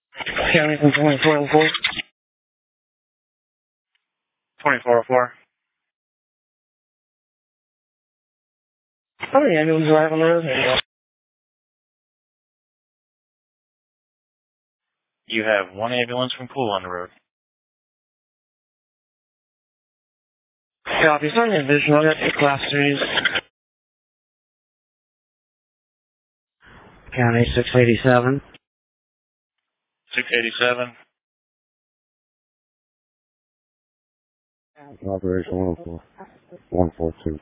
County from 2404. 2404. How many ambulances do I have on the road? You have one ambulance from Pool on the road. Copy. Starting in vision. I'll get to class 3s. County 687. 687. Operation 142.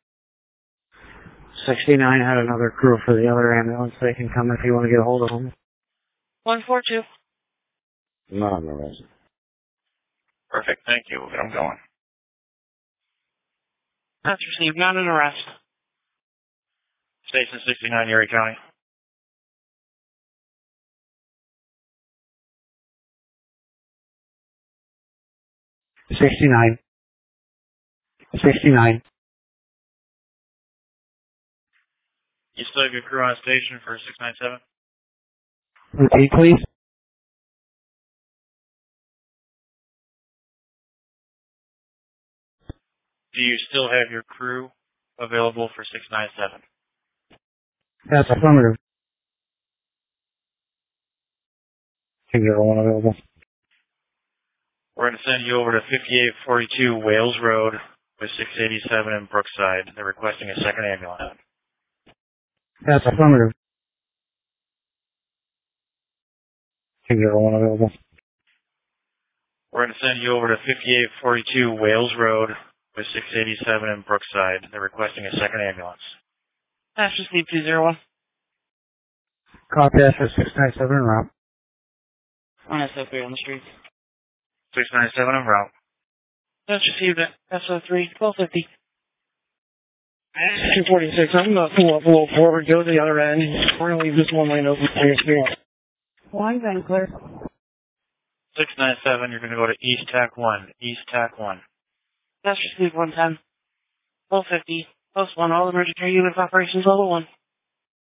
69 had another crew for the other ambulance. They can come if you want to get a hold of them. 142. Non-arrest. Perfect. Thank you. We'll get them going. That's received. Not an arrest. Station 69, Erie County. $69. You still have your crew on station for 697? Repeat, please. Do you still have your crew available for 697? That's affirmative. Can you get one available? We're going to send you over to 5842 Wales Road with 687 in Brookside. They're requesting a second ambulance. That's affirmative. Can you get one available? We're going to send you over to 5842 Wales Road with 687 in Brookside. They're requesting a second ambulance. That's just leave 201. Copy that for 697 en route. On SO3 on the street. 697 en route. That's received at SO3, 1250. 246, I'm going to pull up a little forward, go to the other end. We're going to leave this one lane open for you. Line van clear. 697, you're going to go to East TAC 1. East TAC 1. That's received 110. 1250. Post 1, all emergency units operations level 1.